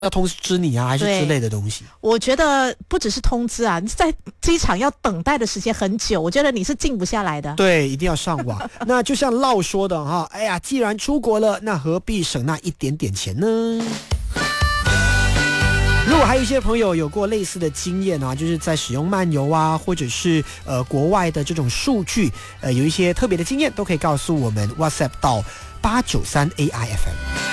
要通知你啊，还是之类的东西？ 我觉得不只是通知啊，在机场要等待的时间很久，我觉得你是静不下来的。 对，一定要上网。那就像烙说的哈，哎呀，既然出国了，那何必省那一点点钱呢？如果还有一些朋友有过类似的经验啊，就是在使用漫游啊，或者是国外的这种数据，有一些特别的经验，都可以告诉我们 WhatsApp 到893 AIFM。